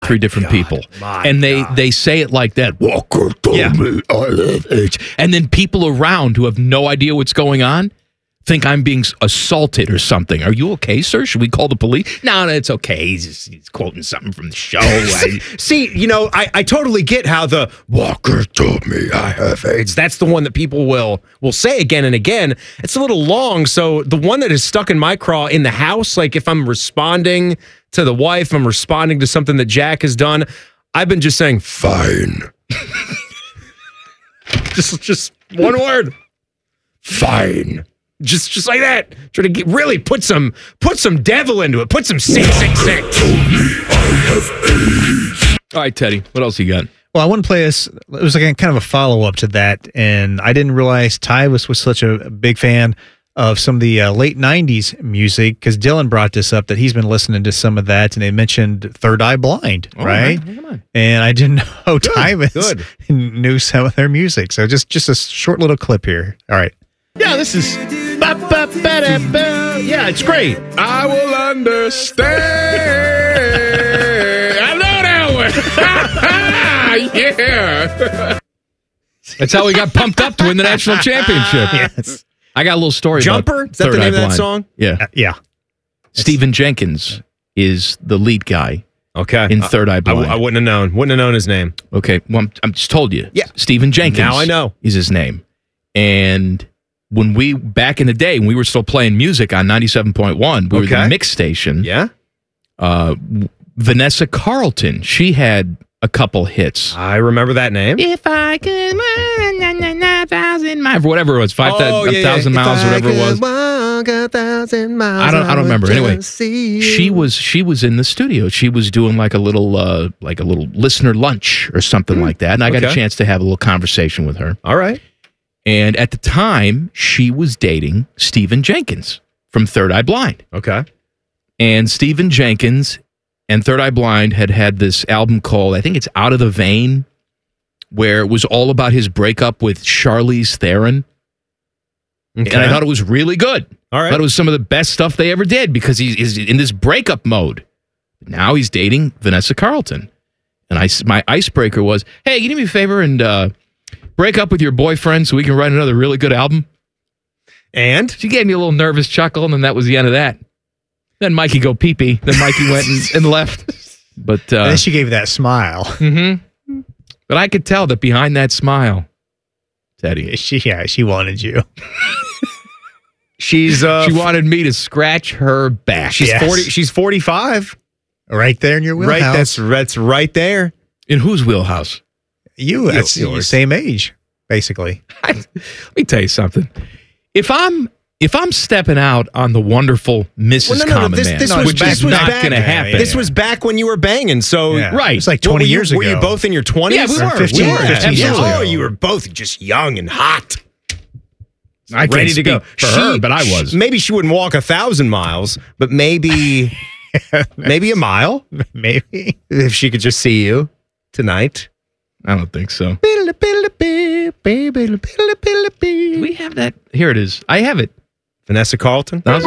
three different people. And they say it like that. Walker told me I have AIDS. And then people around who have no idea what's going on think I'm being assaulted or something. Are you okay, sir? Should we call the police? No, it's okay. He's quoting something from the show. See, I totally get how the Walker told me I have AIDS. That's the one that people will say again and again. It's a little long, so the one that is stuck in my craw in the house, like if I'm responding to the wife, I'm responding to something that Jack has done, I've been just saying, fine. just one word. Fine. Just like that. Try to really put some devil into it. Put some 666. All right, Teddy. What else you got? Well, I want to play this. It was like kind of a follow-up to that, and I didn't realize Ty was such a big fan of some of the late 90s music, because Dylan brought this up, that he's been listening to some of that, and they mentioned Third Eye Blind, right? Come on. And I didn't know Ty knew some of their music. So just a short little clip here. All right. Yeah, this is... Yeah, it's great. I will understand. I know that one. Yeah. That's how we got pumped up to win the national championship. Yes. I got a little story Jumper? about Is that Third the Eye name of that Blind. song? Yeah. Yeah. Stephen Jenkins is the lead guy. Okay. In Third Eye Blind. I wouldn't have known. Wouldn't have known his name. Okay. Well, I'm just told you. Yeah. Stephen Jenkins. Now I know. Is his name. And when back in the day, when we were still playing music on 97.1, we were the mix station. Yeah. Vanessa Carlton, she had a couple hits. I remember that name. If I could 9,000 miles, whatever it was, 5,000 miles, whatever it was. Walk 1,000 miles. I don't remember. Anyway, she was in the studio. She was doing like a little listener lunch or something like that, and I got a chance to have a little conversation with her. All right. And at the time, she was dating Stephen Jenkins from Third Eye Blind. Okay. And Stephen Jenkins and Third Eye Blind had this album called, I think it's Out of the Vein, where it was all about his breakup with Charlize Theron. Okay. And I thought it was really good. All right. I thought it was some of the best stuff they ever did, because he's in this breakup mode. Now he's dating Vanessa Carlton. And my icebreaker was, hey, you do me a favor and break up with your boyfriend so we can write another really good album. And? She gave me a little nervous chuckle, and then that was the end of that. Then Mikey go pee-pee. Then Mikey went and left. But and then she gave that smile. Mm-hmm. But I could tell that behind that smile, Teddy. She wanted you. She wanted me to scratch her back. She's 40. She's 45. Right there in your wheelhouse. Right, that's right there. In whose wheelhouse? That's your same age, basically. Let me tell you something. If I'm stepping out on the wonderful Mrs. Common Man, which is not going to happen. This was back when you were banging, so right. It's like 20 years ago. Were you both in your 20s? Yeah, we were. 15 years ago. Oh, you were both just young and hot. I can't ready to go for her, but I was. Maybe she wouldn't walk 1,000 miles, but maybe a mile. Maybe if she could just see you tonight. I don't think so. Do we have that? Here it is. I have it. Vanessa Carlton. Nice.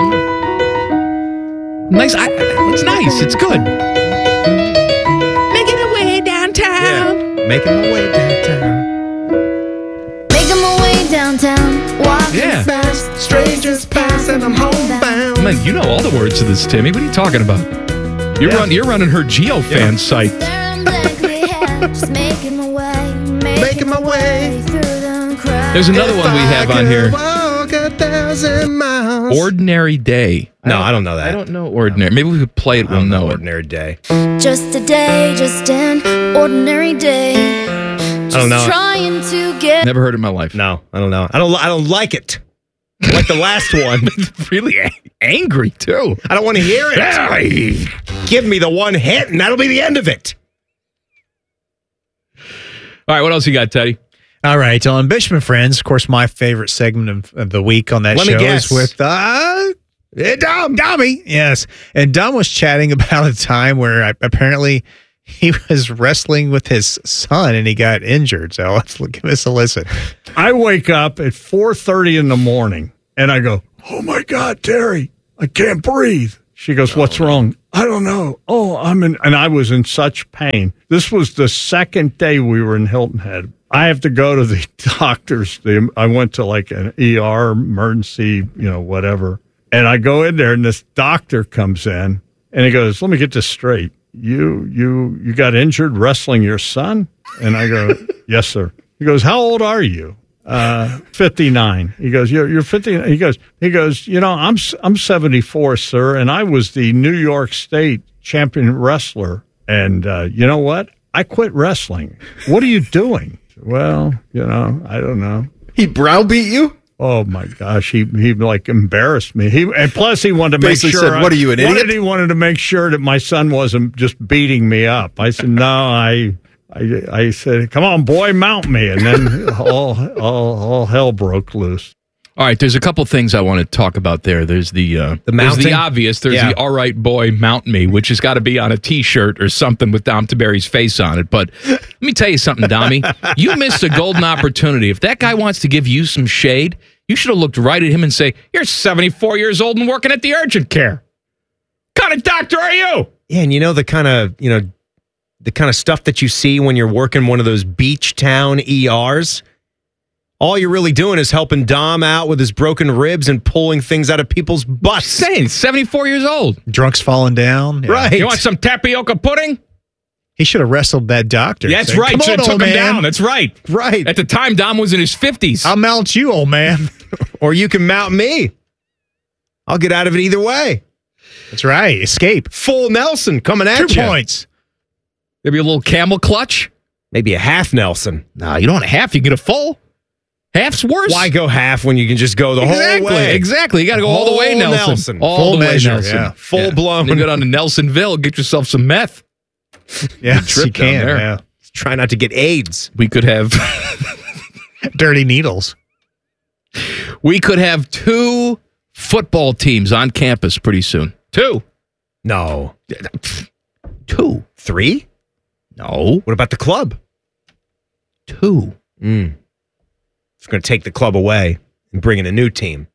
It's nice. It's good. Making my way downtown. Yeah. Making my way downtown. Making my way downtown. Walking fast. Strangers pass and I'm homebound. Man, you know all the words to this, Timmy. What are you talking about? You're running her GeoFan site. Just making my way. Making my way. There's another one we have on here. Walk 1,000 miles. Ordinary Day. No, I don't know that. I don't know Ordinary. Maybe we could play it. We'll know it. Ordinary Day. Just a day, just an ordinary day. Just I don't know. Trying to get. Never heard it in my life. No, I don't know. I don't like it. Like the last one. Really angry too. I don't want to hear it. Give me the one hit, and that'll be the end of it. All right, what else you got, Teddy? All right, on Bishop and Friends, of course, my favorite segment of the week on that show is with Dummy. Yes, and Dom was chatting about a time where apparently he was wrestling with his son and he got injured. So let's give us a listen. I wake up at 4:30 in the morning and I go, "Oh my God, Terry, I can't breathe." She goes, "What's wrong?" I don't know. Oh, and I was in such pain. This was the second day we were in Hilton Head. I have to go to the doctors. I went to like an ER emergency, whatever. And I go in there and this doctor comes in and he goes, let me get this straight. You got injured wrestling your son? And I go, yes, sir. He goes, how old are you? 59. He goes, you're 59. He goes, I'm 74, sir. And I was the New York State champion wrestler. And you know what? I quit wrestling. What are you doing? Well, I don't know. He browbeat you? Oh my gosh, he like embarrassed me. And plus he wanted to basically make sure. Said, "What are you, an idiot?" He wanted to make sure that my son wasn't just beating me up. I said, "No, I said, come on, boy, mount me." And then all hell broke loose. All right, there's a couple things I want to talk about there. There's the mounting? There's the obvious. There's the all right, boy, mount me, which has got to be on a T-shirt or something with Dom Tiberi's face on it. But let me tell you something, Dommy. You missed a golden opportunity. If that guy wants to give you some shade, you should have looked right at him and say, you're 74 years old and working at the urgent care. What kind of doctor are you? Yeah, and the kind of stuff that you see when you're working one of those beach town ERs. All you're really doing is helping Dom out with his broken ribs and pulling things out of people's butts. Saying 74 years old. Drunks falling down. Yeah. Right. You want some tapioca pudding? He should have wrestled that doctor. Yeah, that's right. Should have took him down. That's right. Right. At the time, Dom was in his 50s. I'll mount you, old man. Or you can mount me. I'll get out of it either way. That's right. Escape. Full Nelson coming at you. 2 points. Maybe a little camel clutch? Maybe a half Nelson. No, you don't want a half. You get a full. Half's worse. Why go half when you can just go the whole way? Exactly. You got to go all the way, Nelson. All full the way, measure, Nelson. Yeah. Full blown. You go down to Nelsonville, get yourself some meth. Yes, you can. Yeah. Try not to get AIDS. We could have dirty needles. We could have 2 football teams on campus pretty soon. 2. No. 2. 3? No. What about the club? 2. It's going to take the club away and bring in a new team.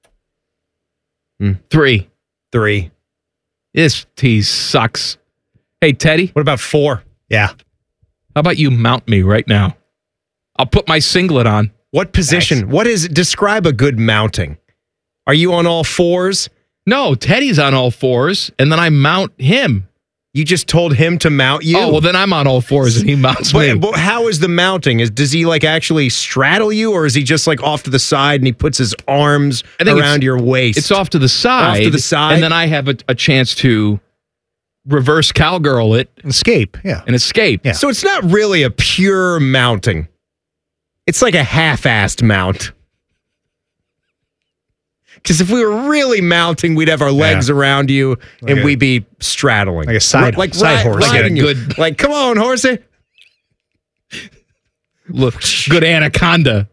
3. 3. This tease sucks. Hey, Teddy. What about 4? Yeah. How about you mount me right now? I'll put my singlet on. What position? Nice. Describe a good mounting. Are you on all 4s? No, Teddy's on all 4s, and then I mount him. You just told him to mount you? Oh, well, then I'm on all 4s and he mounts me. But how is the mounting? Does he actually straddle you, or is he just off to the side and he puts his arms around your waist? It's off to the side. Off to the side. And then I have a chance to reverse cowgirl it. Escape, yeah. And escape. Yeah. So it's not really a pure mounting. It's like a half-assed mount. Because if we were really mounting, we'd have our legs around you and we'd be straddling. Like a side horse. Riding you. Come on, horsey. Look, good anaconda.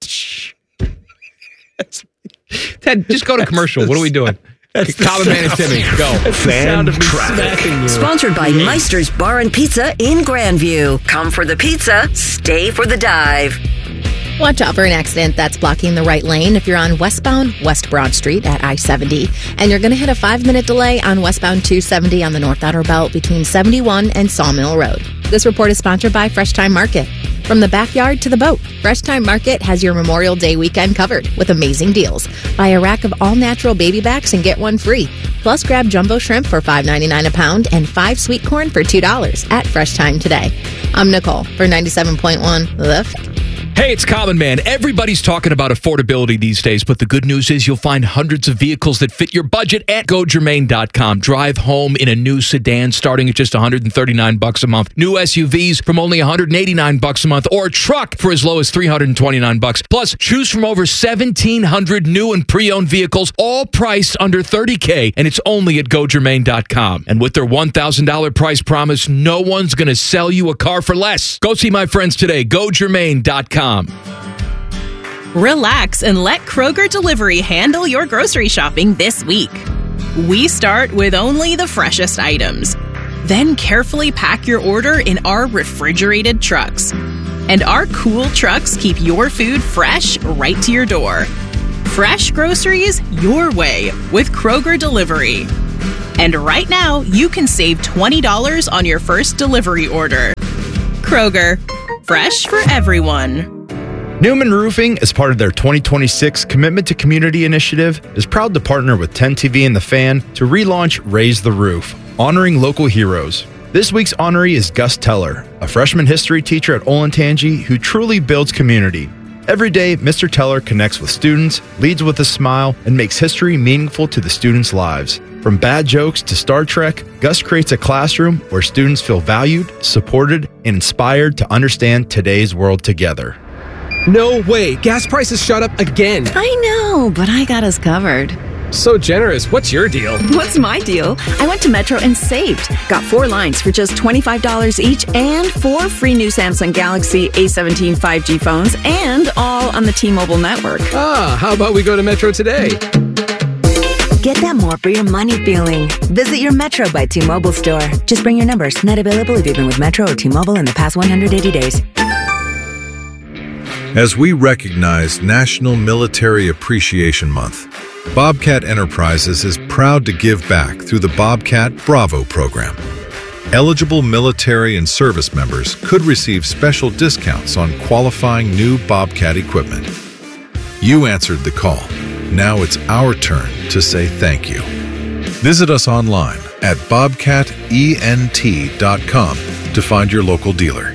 Ted, just go to commercial. What are we doing? Common Man and Timmy, go. Fan traffic. Sponsored by Meister's Bar and Pizza in Grandview. Come for the pizza, stay for the dive. Watch out for an accident that's blocking the right lane if you're on westbound West Broad Street at I-70. And you're going to hit a 5-minute delay on westbound 270 on the North Outer Belt between 71 and Sawmill Road. This report is sponsored by Fresh Time Market. From the backyard to the boat, Fresh Time Market has your Memorial Day weekend covered with amazing deals. Buy a rack of all-natural baby backs and get one free. Plus, grab jumbo shrimp for $5.99 a pound and 5 sweet corn for $2 at Fresh Time today. I'm Nicole for 97.1 The Fan. Hey, it's Common Man. Everybody's talking about affordability these days, but the good news is you'll find hundreds of vehicles that fit your budget at GoGermain.com. Drive home in a new sedan starting at just $139 a month. New SUVs from only $189 a month, or a truck for as low as $329. Plus, choose from over 1,700 new and pre-owned vehicles, all priced under $30K, and it's only at GoGermain.com. And with their $1,000 price promise, no one's going to sell you a car for less. Go see my friends today. GoGermain.com. Relax and let Kroger Delivery handle your grocery shopping this week. We start with only the freshest items. Then carefully pack your order in our refrigerated trucks. And our cool trucks keep your food fresh right to your door. Fresh groceries your way with Kroger Delivery. And right now, you can save $20 on your first delivery order. Kroger, fresh for everyone. Newman Roofing, as part of their 2026 Commitment to Community initiative, is proud to partner with 10TV and The Fan to relaunch Raise the Roof, honoring local heroes. This week's honoree is Gus Teller, a freshman history teacher at Olentangy who truly builds community. Every day, Mr. Teller connects with students, leads with a smile, and makes history meaningful to the students' lives. From bad jokes to Star Trek, Gus creates a classroom where students feel valued, supported, and inspired to understand today's world together. No way. Gas prices shot up again. I know, but I got us covered. So generous. What's your deal? What's my deal? I went to Metro and saved. Got 4 lines for just $25 each and 4 free new Samsung Galaxy A17 5G phones, and all on the T-Mobile network. How about we go to Metro today? Get that more for your money feeling. Visit your Metro by T-Mobile store. Just bring your numbers. Not available if you've been with Metro or T-Mobile in the past 180 days. As we recognize National Military Appreciation Month, Bobcat Enterprises is proud to give back through the Bobcat Bravo program. Eligible military and service members could receive special discounts on qualifying new Bobcat equipment. You answered the call. Now it's our turn to say thank you. Visit us online at bobcatent.com to find your local dealer.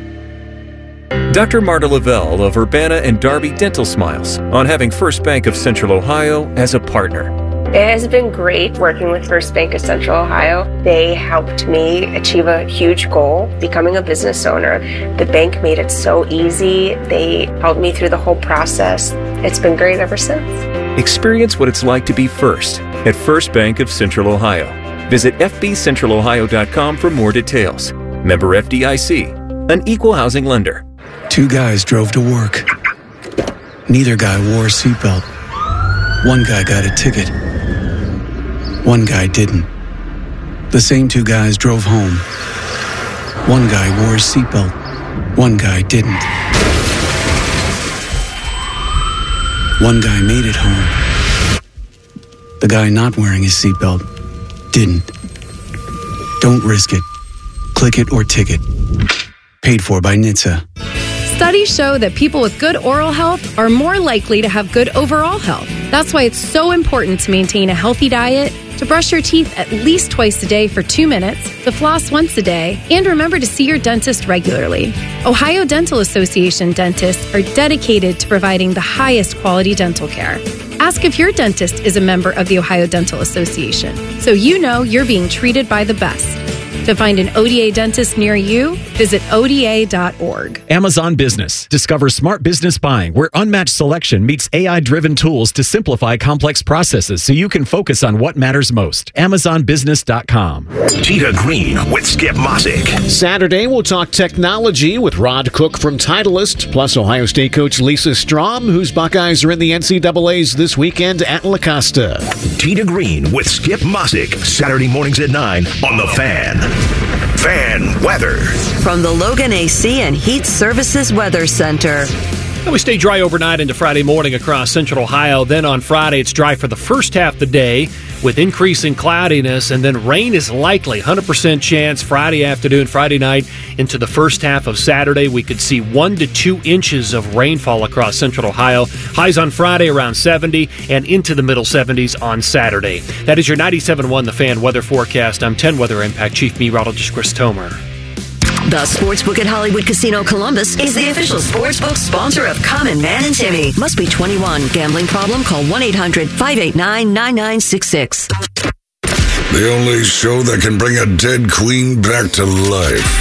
Dr. Marta Lavelle of Urbana and Darby Dental Smiles on having First Bank of Central Ohio as a partner. It has been great working with First Bank of Central Ohio. They helped me achieve a huge goal, becoming a business owner. The bank made it so easy. They helped me through the whole process. It's been great ever since. Experience what it's like to be first at First Bank of Central Ohio. Visit fbcentralohio.com for more details. Member FDIC, an equal housing lender. 2 guys drove to work. Neither guy wore a seatbelt. One guy got a ticket. One guy didn't. The same 2 guys drove home. One guy wore a seatbelt. One guy didn't. One guy made it home. The guy not wearing his seatbelt didn't. Don't risk it. Click it or ticket. Paid for by NHTSA. Studies show that people with good oral health are more likely to have good overall health. That's why it's so important to maintain a healthy diet, to brush your teeth at least twice a day for 2 minutes, to floss once a day, and remember to see your dentist regularly. Ohio Dental Association dentists are dedicated to providing the highest quality dental care. Ask if your dentist is a member of the Ohio Dental Association, so you know you're being treated by the best. To find an ODA dentist near you, visit ODA.org. Amazon Business. Discover smart business buying where unmatched selection meets AI-driven tools to simplify complex processes so you can focus on what matters most. AmazonBusiness.com. Tita Green with Skip Mossick. Saturday, we'll talk technology with Rod Cook from Titleist, plus Ohio State coach Lisa Strom, whose Buckeyes are in the NCAAs this weekend at La Costa. Tita Green with Skip Mossick. Saturday mornings at 9 on The Fan. Fan weather. From the Logan AC and Heat Services Weather Center. We stay dry overnight into Friday morning across central Ohio. Then on Friday, it's dry for the first half of the day with increasing cloudiness, and then rain is likely. 100% chance Friday afternoon, Friday night into the first half of Saturday. We could see 1 to 2 inches of rainfall across central Ohio. Highs on Friday around 70 and into the middle 70s on Saturday. That is your 97.1 The Fan weather forecast. I'm 10 Weather Impact Chief Meteorologist Chris Tomer. The Sportsbook at Hollywood Casino Columbus is the official sportsbook sponsor of Common Man and Timmy. Must be 21. Gambling problem? Call 1-800-589-9966. The only show that can bring a dead queen back to life.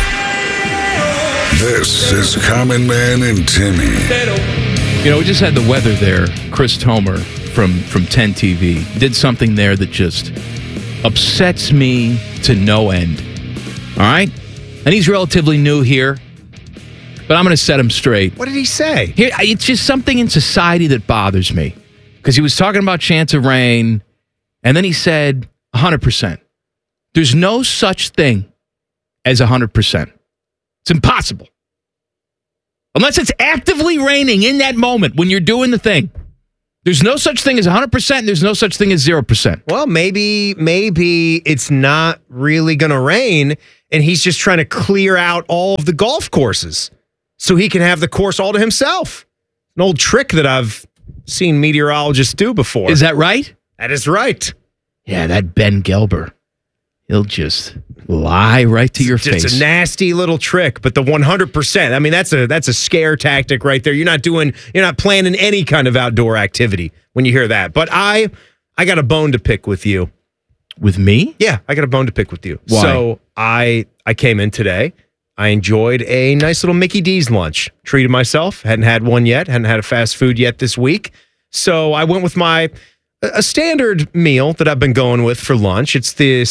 This is Common Man and Timmy. You know, we just had the weather there. Chris Tomer from 10 TV did something there that just upsets me to no end. All right? And he's relatively new here, but I'm going to set him straight. What did he say? Here, it's just something in society that bothers me. Because he was talking about chance of rain, and then he said 100%. There's no such thing as 100%. It's impossible. Unless it's actively raining in that moment when you're doing the thing. There's no such thing as 100%. And there's no such thing as 0%. Well, maybe it's not really going to rain, and he's just trying to clear out all of the golf courses so he can have the course all to himself. An old trick that I've seen meteorologists do before. Is that right? That is right. Yeah, that Ben Gelber. He'll just lie right to your face. It's a nasty little trick, but the 100%. I mean, that's a scare tactic right there. You're not planning any kind of outdoor activity when you hear that. But I got a bone to pick with you. With me? Yeah, I got a bone to pick with you. Why? So I came in today. I enjoyed a nice little Mickey D's lunch. Treated myself. Hadn't had one yet. Hadn't had a fast food yet this week. So I went with a standard meal that I've been going with for lunch. It's the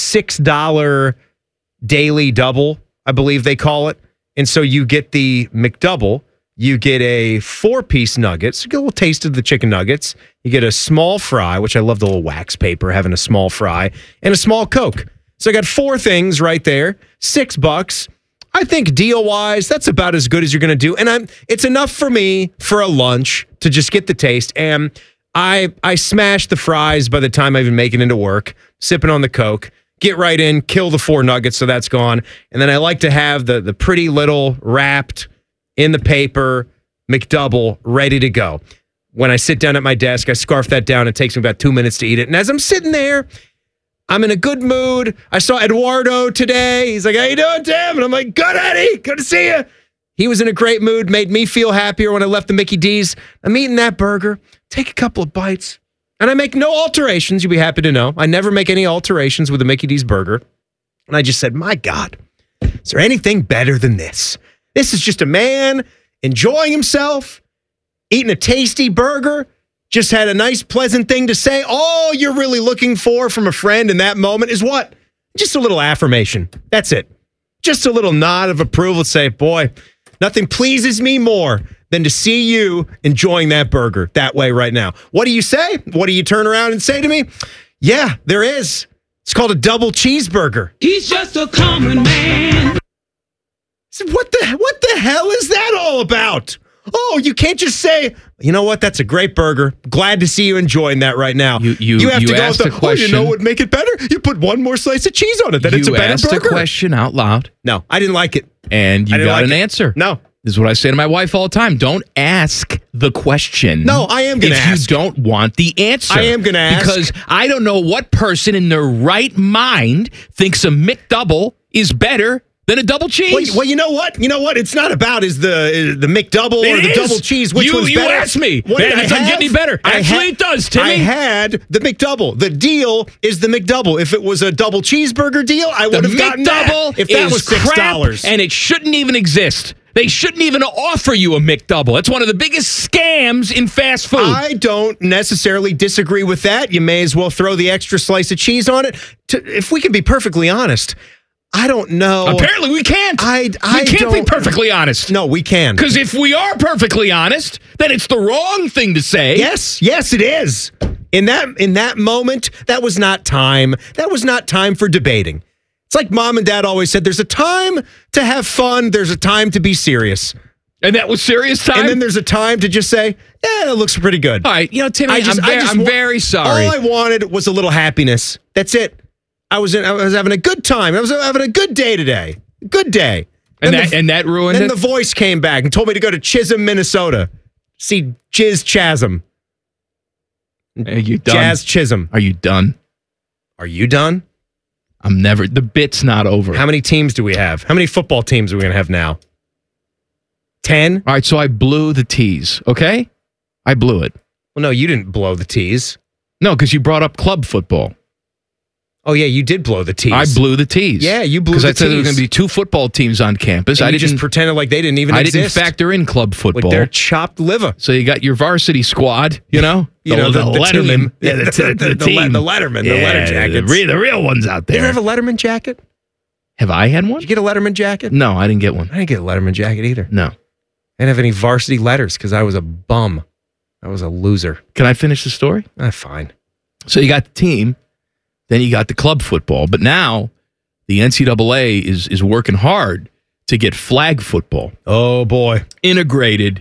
$6 daily double, I believe they call it. And so you get the McDouble, you get a 4-piece nugget, so you get a little taste of the chicken nuggets. You get a small fry, which I love the little wax paper, having a small fry, and a small Coke. So I got 4 things right there, $6. I think deal-wise, that's about as good as you're going to do. And it's enough for me for a lunch to just get the taste. And I smash the fries by the time I even make it into work, sipping on the Coke, get right in, kill the 4 nuggets, so that's gone. And then I like to have the pretty little wrapped in the paper McDouble ready to go. When I sit down at my desk, I scarf that down. It takes me about 2 minutes to eat it. And as I'm sitting there, I'm in a good mood. I saw Eduardo today. He's like, "How you doing, Tim?" And I'm like, "Good, Eddie. Good to see you." He was in a great mood, made me feel happier when I left the Mickey D's. I'm eating that burger, take a couple of bites, and I make no alterations. You'll be happy to know. I never make any alterations with the Mickey D's burger. And I just said, my God, is there anything better than this? This is just a man enjoying himself, eating a tasty burger, just had a nice, pleasant thing to say. All you're really looking for from a friend in that moment is what? Just a little affirmation. That's it. Just a little nod of approval to say, boy, nothing pleases me more than to see you enjoying that burger that way right now. What do you say? What do you turn around and say to me? Yeah, there is. It's called a double cheeseburger. He's just a common man. So what the hell is that all about? Oh, you can't just say, you know what? That's a great burger. Glad to see you enjoying that right now. You have to go with the question. Oh, you know what would make it better? You put one more slice of cheese on it. Then it's a better burger. You asked a question out loud. No, I didn't like it. And you got an answer. No. This is what I say to my wife all the time. Don't ask the question. No, I am going to ask. If you don't want the answer. I am going to ask. Because I don't know what person in their right mind thinks a McDouble is better than a double cheese. Well, you know what? It's not about is the McDouble or the double cheese. Which one's better? You asked me. It doesn't get any better. Actually, it does, Timmy. I had the McDouble. The deal is the McDouble. If it was a double cheeseburger deal, I would have gotten that. If that was $6. And it shouldn't even exist. They shouldn't even offer you a McDouble. It's one of the biggest scams in fast food. I don't necessarily disagree with that. You may as well throw the extra slice of cheese on it. If we can be perfectly honest, I don't know. Apparently we can't. We can't be perfectly honest. No, we can. Because if we are perfectly honest, then it's the wrong thing to say. Yes, it is. In that moment, that was not time. That was not time for debating. It's like Mom and Dad always said, there's a time to have fun, there's a time to be serious. And that was serious time? And then there's a time to just say, yeah, that looks pretty good. All right, Timmy, I'm very sorry. All I wanted was a little happiness. That's it. I was having a good time. I was having a good day today. Good day. And that ruined it? Then the voice came back and told me to go to Chisholm, Minnesota. See Jizz Chasm. Are you done? Jazz Chisholm. Are you done? Are you done? The bit's not over. How many teams do we have? How many football teams are we going to have now? 10? All right, so I blew the tease, okay? I blew it. Well, no, you didn't blow the tease. No, because you brought up club football. Oh, yeah, you did blow the tease. I blew the tease. Yeah, you blew the tease. Because I said there were going to be 2 football teams on campus. I just pretended like they didn't even exist. I didn't factor in club football. With their chopped liver. So you got your varsity squad, the Letterman. Yeah, the team. The Letterman, the letter jackets. The real ones out there. You ever have a Letterman jacket? Have I had one? Did you get a Letterman jacket? No, I didn't get one. I didn't get a Letterman jacket either. No. I didn't have any varsity letters because I was a bum. I was a loser. Can I finish the story? Fine. So you got the team. Then you got the club football. But now the NCAA is working hard to get flag football. Oh, boy. Integrated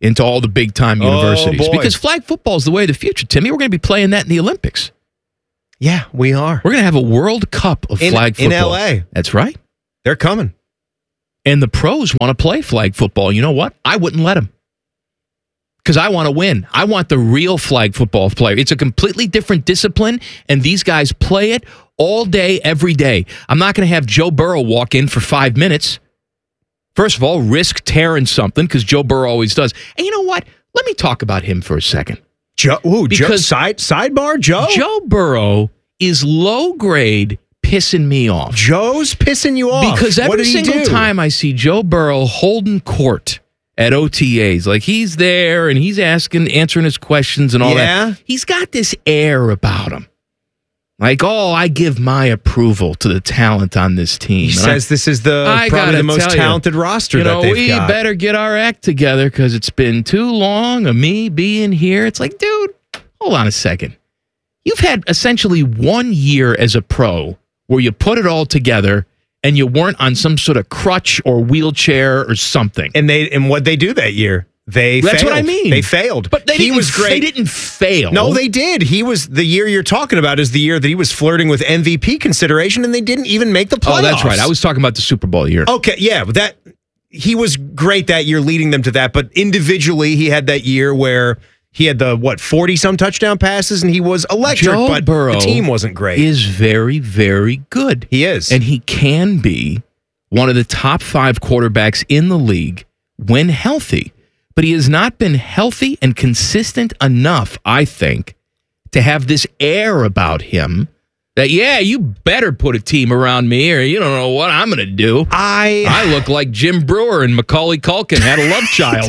into all the big-time universities. boy. Because flag football is the way of the future, Timmy. We're going to be playing that in the Olympics. Yeah, we are. We're going to have a World Cup of flag football. In L.A. That's right. They're coming. And the pros want to play flag football. You know what? I wouldn't let them. Because I want to win. I want the real flag football player. It's a completely different discipline, and these guys play it all day, every day. I'm not going to have Joe Burrow walk in for 5 minutes. First of all, risk tearing something, because Joe Burrow always does. And you know what? Let me talk about him for a second. Sidebar, Joe? Joe Burrow is low grade pissing me off. Joe's pissing you off. Because What every did he single do? time I see Joe Burrow holding court at OTAs, like he's there and he's answering his questions and all that. He's got this air about him. Like, I give my approval to the talent on this team. He says this is probably the most talented roster that they've got. We better get our act together because it's been too long of me being here. It's like, dude, hold on a second. You've had essentially 1 year as a pro where you put it all together and you weren't on some sort of crutch or wheelchair or something. And what'd they do that year? That's That's what I mean. They failed. But he was great. They didn't fail. No, they did. He was the year you're talking about is the year that he was flirting with MVP consideration, and they didn't even make the playoffs. Oh, that's right. I was talking about the Super Bowl year. Okay, yeah, but he was great that year, leading them to that. But individually, he had that year where he had 40-some touchdown passes, and he was electric. Joe but Burrow the team wasn't great. Is very, very good. He is, and he can be one of the top 5 quarterbacks in the league when healthy. But he has not been healthy and consistent enough, I think, to have this air about him that, you better put a team around me or you don't know what I'm going to do. I look like Jim Brewer and Macaulay Culkin had a love child.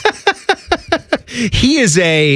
He is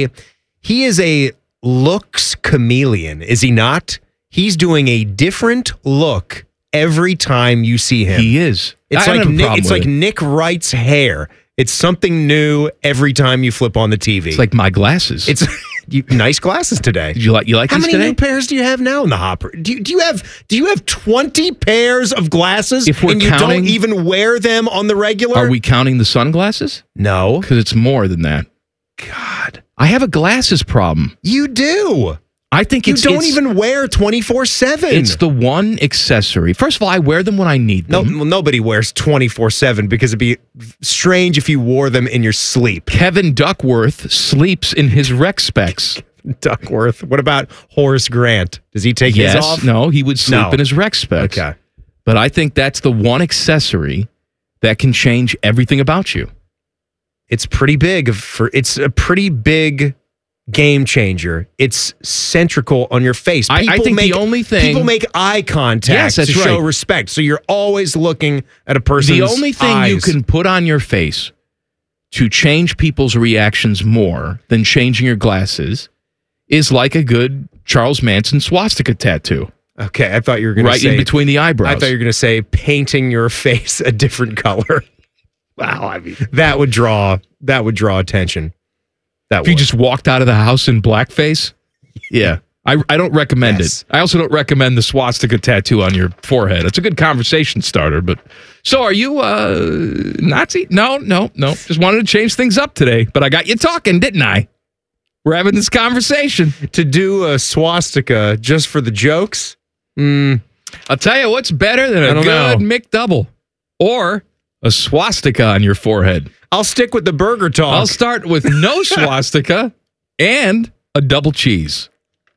a looks chameleon, is he not? He's doing a different look every time you see him. He is. It's like Nick Wright's hair. It's something new every time you flip on the TV. It's like my glasses. It's nice glasses today. You like How these many today? new pairs do you have now in the hopper? Do you have 20 pairs of glasses If we're and you counting- don't even wear them on the regular? Are we counting the sunglasses? No. Because it's more than that. God. I have a glasses problem. You do. I think You don't even wear 24/7. It's the one accessory. First of all, I wear them when I need them. Nobody wears 24/7 because it'd be strange if you wore them in your sleep. Kevin Duckworth sleeps in his rec specs. Duckworth. What about Horace Grant? Does he take his off? No, he would sleep in his rec specs. Okay. But I think that's the one accessory that can change everything about you. It's pretty big. It's a pretty big game changer. It's centrical on your face. I think the only thing... People make eye contact to show respect. So you're always looking at a person's The only thing you eyes. can put on your face to change people's reactions more than changing your glasses is like a good Charles Manson swastika tattoo. Okay, I thought you were going to say... Right in between the eyebrows. I thought you were going to say painting your face a different color. Wow, I mean... That would draw attention. If you just walked out of the house in blackface, yeah. I don't recommend it. I also don't recommend the swastika tattoo on your forehead. It's a good conversation starter, but... So are you Nazi? No. Just wanted to change things up today, but I got you talking, didn't I? We're having this conversation. To do a swastika just for the jokes? I'll tell you what's better than a good McDouble or a swastika on your forehead. I'll stick with the burger talk. I'll start with no swastika and a double cheese.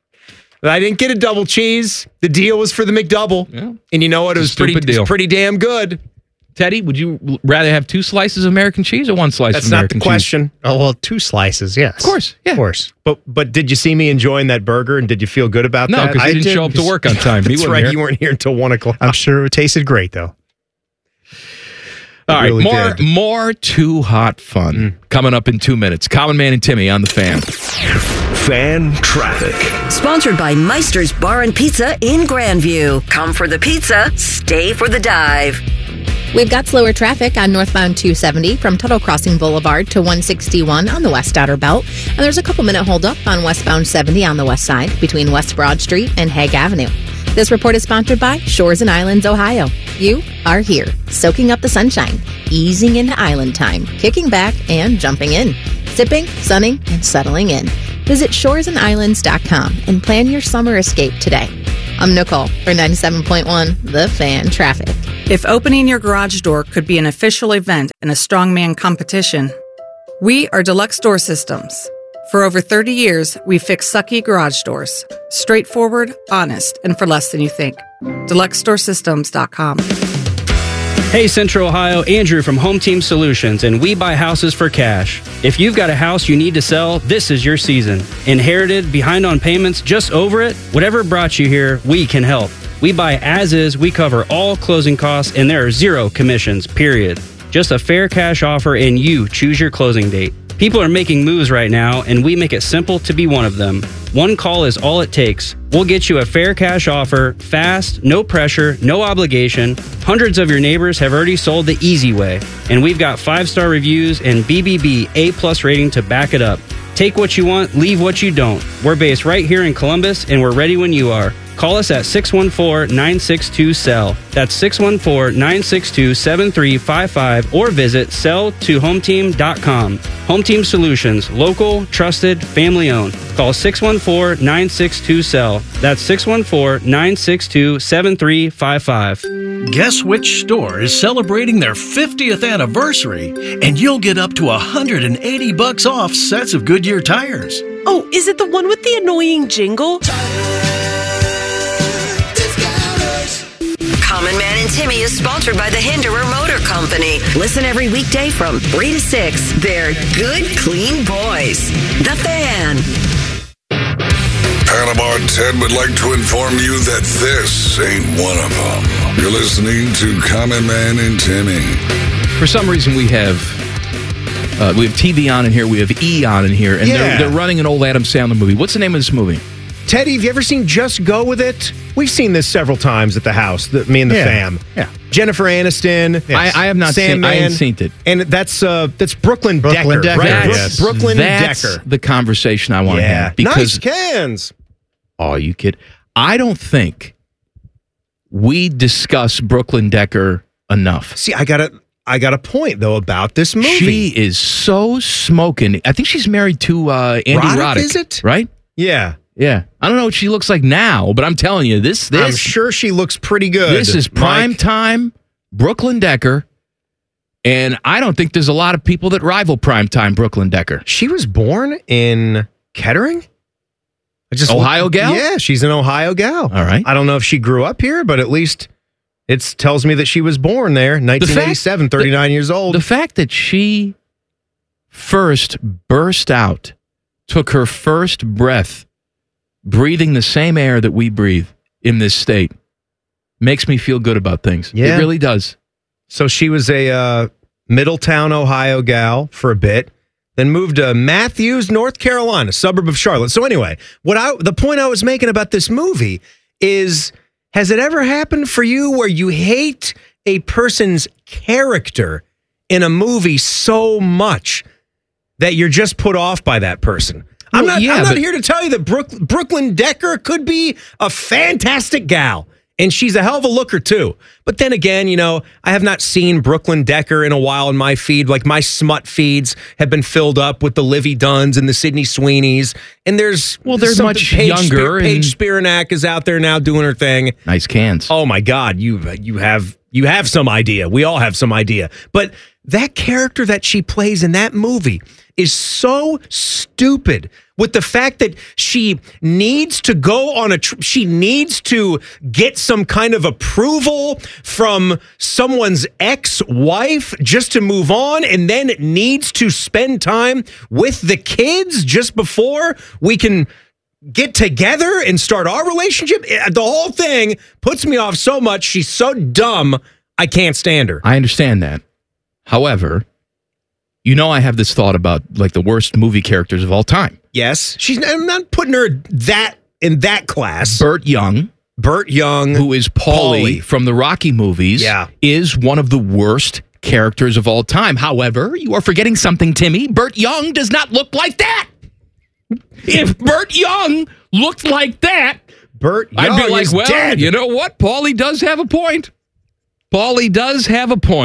I didn't get a double cheese. The deal was for the McDouble. Yeah. And you know what? It was pretty damn good. Teddy, would you rather have 2 slices of American cheese or 1 slice of American cheese? That's not the question. Oh, well, 2 slices, yes. Of course, yeah. Of course. But did you see me enjoying that burger, and did you feel good about that? No, because you didn't show up to work on time. That's right. You weren't here until 1 o'clock. I'm sure it tasted great, though. All right, more Too Hot Fun coming up in 2 minutes. Common Man and Timmy on the Fan. Fan traffic. Sponsored by Meister's Bar and Pizza in Grandview. Come for the pizza, stay for the dive. We've got slower traffic on northbound 270 from Tuttle Crossing Boulevard to 161 on the West Outer Belt. And there's a couple-minute holdup on westbound 70 on the west side between West Broad Street and Hague Avenue. This report is sponsored by Shores and Islands, Ohio. You are here, soaking up the sunshine, easing into island time, kicking back and jumping in. sipping, sunning, and settling in. Visit shoresandislands.com and plan your summer escape today. I'm Nicole for 97.1 The Fan Traffic. If opening your garage door could be an official event in a strongman competition, we are Deluxe Door Systems. For over 30 years, we fix sucky garage doors. Straightforward, honest, and for less than you think. DeluxeDoorSystems.com. Hey Central Ohio, Andrew from Home Team Solutions, and we buy houses for cash. If you've got a house you need to sell, this is your season. Inherited, behind on payments, just over it? Whatever brought you here, we can help. We buy as is, we cover all closing costs, and there are 0 commissions, period. Just a fair cash offer and you choose your closing date. People are making moves right now, and we make it simple to be one of them. One call is all it takes. We'll get you a fair cash offer, fast, no pressure, no obligation. Hundreds of your neighbors have already sold the easy way, and we've got 5-star reviews and BBB A+ rating to back it up. Take what you want, leave what you don't. We're based right here in Columbus, and we're ready when you are. Call us at 614-962-SELL. That's 614-962-7355 or visit sell2hometeam.com. Home Team Solutions, local, trusted, family owned. Call 614-962-SELL. That's 614-962-7355. Guess which store is celebrating their 50th anniversary, and you'll get up to $180 off sets of Goodyear tires. Oh, is it the one with the annoying jingle? Common Man and Timmy is sponsored by the Hinderer Motor Company. Listen every weekday from 3 to 6. They're good, clean boys. The Fan. Panama Ted would like to inform you that this ain't one of them. You're listening to Common Man and Timmy. For some reason, we have TV on in here. We have E on in here, and they're running an old Adam Sandler movie. What's the name of this movie? Teddy, have you ever seen Just Go With It? We've seen this several times at the house, me and the fam. Yeah. Jennifer Aniston. Yes. I have not seen it. I haven't seen it. And that's Brooklyn Decker, right? Yes. Brooklyn That's Decker. the conversation I want to have. Because, nice cans. Oh, you kid. I don't think we discuss Brooklyn Decker enough. See, I got a point, though, about this movie. She is so smoking. I think she's married to Andy Roddick. Is it? Right? Yeah. Yeah. I don't know what she looks like now, but I'm telling you, this I'm sure she looks pretty good. This is prime time Brooklyn Decker, and I don't think there's a lot of people that rival prime time Brooklyn Decker. She was born in Kettering? Ohio gal? Yeah, she's an Ohio gal. All right. I don't know if she grew up here, but at least it tells me that she was born there, 1987, 39 years old. The fact that she first burst out, took her first breath, breathing the same air that we breathe in this state, makes me feel good about things. Yeah. It really does. So she was a Middletown, Ohio gal for a bit, then moved to Matthews, North Carolina, suburb of Charlotte. So anyway, the point I was making about this movie is, has it ever happened for you where you hate a person's character in a movie so much that you're just put off by that person? I'm not here to tell you that Brooklyn Decker could be a fantastic gal, and she's a hell of a looker too. But then again, I have not seen Brooklyn Decker in a while in my feed. Like, my smut feeds have been filled up with the Livy Dunns and the Sydney Sweeneys, and there's much younger. Paige Spiranak is out there now doing her thing. Nice cans. Oh my God, you have some idea. We all have some idea, but that character that she plays in that movie is so stupid, with the fact that she needs to go on she needs to get some kind of approval from someone's ex-wife just to move on, and then needs to spend time with the kids just before we can get together and start our relationship. The whole thing puts me off so much. She's so dumb, I can't stand her. I understand that. However, I have this thought about like the worst movie characters of all time. Yes. I'm not putting her in that class. Burt Young, who is Paulie from the Rocky movies, is one of the worst characters of all time. However, you are forgetting something, Timmy. Burt Young does not look like that. If Burt Young looked like that, I'd be like, well, dead. You know what? Paulie does have a point.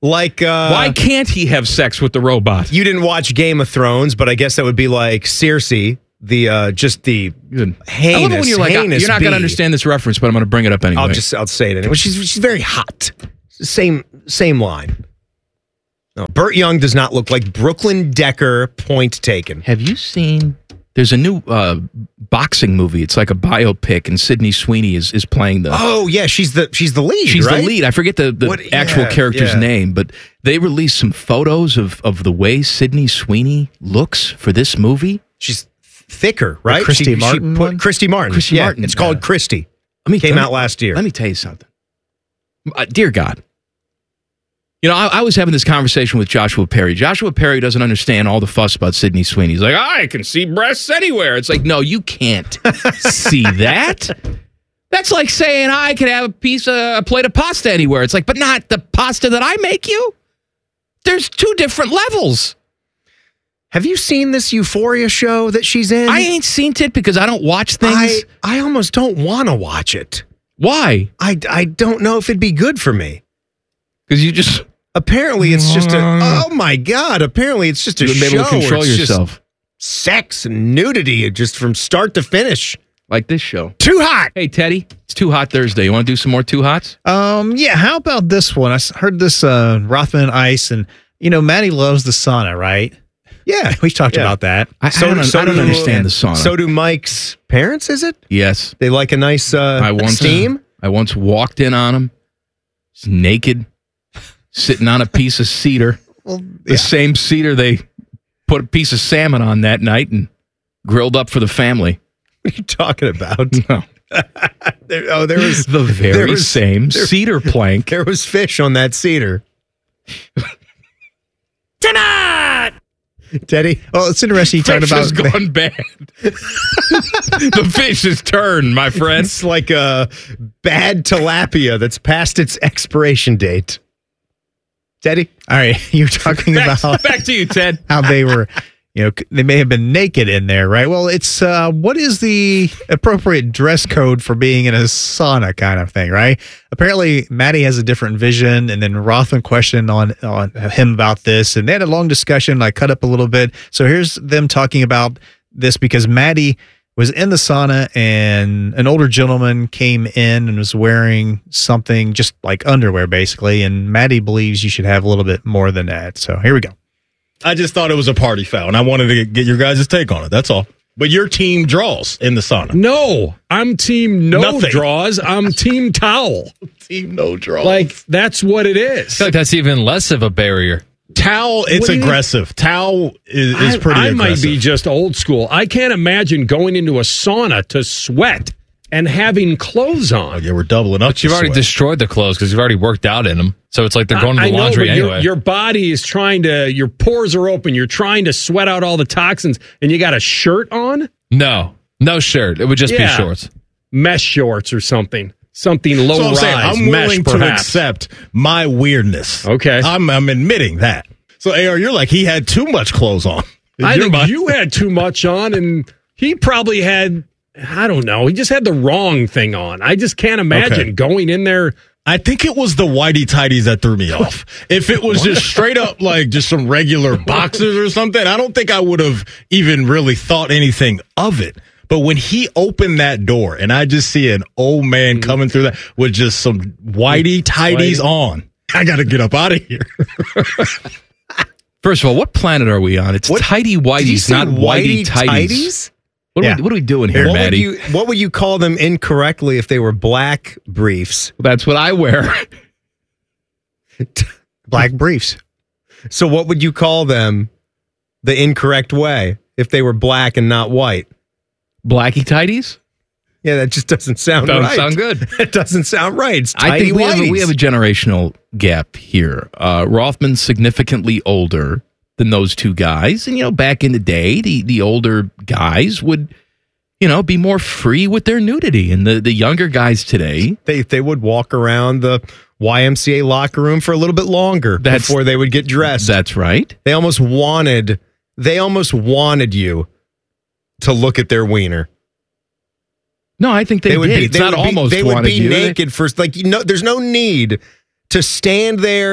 Like, why can't he have sex with the robot? You didn't watch Game of Thrones, but I guess that would be like Cersei, just the heinous. I love it when you're like, you're not going to understand this reference, but I'm going to bring it up anyway. I'll say it anyway. She's very hot. Same line. No, Burt Young does not look like Brooklyn Decker. Point taken. Have you seen? There's a new boxing movie. It's like a biopic, and Sydney Sweeney is playing the. Oh yeah, she's the lead. She's right? the lead. I forget the actual character's name, but they released some photos of the way Sydney Sweeney looks for this movie. She's thicker, right? The Christy Martin. Christy Martin. Christy Martin. It's called Christy. Came out last year. Let me tell you something. Dear God. You know, I was having this conversation with Joshua Perry. Joshua Perry doesn't understand all the fuss about Sydney Sweeney. He's like, I can see breasts anywhere. It's like, no, you can't see that. That's like saying I could have a plate of pasta anywhere. It's like, but not the pasta that I make you. There's two different levels. Have you seen this Euphoria show that she's in? I ain't seen it because I don't watch things. I almost don't want to watch it. Why? I don't know if it'd be good for me. Because you just... Apparently, it's just oh my God. Apparently, it's just a show. Able to control yourself. Sex and nudity just from start to finish. Like this show. Too hot. Hey, Teddy, it's Too Hot Thursday. You want to do some more Too Hots? Yeah, how about this one? I heard this Rothman Ice, and, Maddie loves the sauna, right? Yeah. We talked about that. I don't understand the sauna. So do Mike's parents, is it? Yes. They like a nice steam? I once walked in on him. He's naked. Sitting on a piece of cedar. The same cedar they put a piece of salmon on that night and grilled up for the family. What are you talking about? No. there was the same cedar plank. There was fish on that cedar. Tonight! Teddy? Well, it's interesting you talking about... Fish has gone bad. The fish has turned, my friend. It's like a bad tilapia that's past its expiration date. Teddy? All right, you're talking about... Back to you, Ted. How they were, they may have been naked in there, right? Well, it's, what is the appropriate dress code for being in a sauna kind of thing, right? Apparently, Maddie has a different vision, and then Rothman questioned on him about this, and they had a long discussion. I cut up a little bit. So here's them talking about this because Maddie was in the sauna and an older gentleman came in and was wearing something just like underwear, basically. And Maddie believes you should have a little bit more than that. So here we go. I just thought it was a party foul, and I wanted to get your guys' take on it. That's all. But your team draws in the sauna. No, I'm team draws. I'm team towel. Team no draws. Like, that's what it is. I feel like that's even less of a barrier. Towel, it's aggressive. Towel is pretty aggressive. I might be just old school. I can't imagine going into a sauna to sweat and having clothes on. Yeah, we're doubling up. But you've already destroyed the clothes because you've already worked out in them. So it's like they're going to the laundry anyway. Your body is your pores are open. You're trying to sweat out all the toxins, and you got a shirt on? No shirt. It would just be shorts. Mesh shorts or something. Something low rise. I'm willing to accept my weirdness. Okay. I'm admitting that. So, AR, you're like, he had too much clothes on. I think you had too much on, and he probably had, I don't know, he just had the wrong thing on. I just can't imagine going in there. I think it was the whitey tighties that threw me off. If it was just straight up like just some regular boxers or something, I don't think I would have even really thought anything of it. But when he opened that door and I just see an old man coming through that with just some whitey tighties on, I got to get up out of here. First of all, what planet are we on? It's tighty whities, not whitey tighties. What are we doing here, Maddie? What would you call them incorrectly if they were black briefs? That's what I wear. Black briefs. So what would you call them the incorrect way if they were black and not white? Blacky tighties? Yeah, that just doesn't sound right. Doesn't sound good. It doesn't sound right. It's I tighty think we have a generational gap here. Rothman's significantly older than those two guys. And, back in the day, the older guys would, be more free with their nudity. And the younger guys today... They would walk around the YMCA locker room for a little bit longer before they would get dressed. That's right. They almost wanted you to look at their wiener. No, I think they would did. They would be naked for there's no need to stand there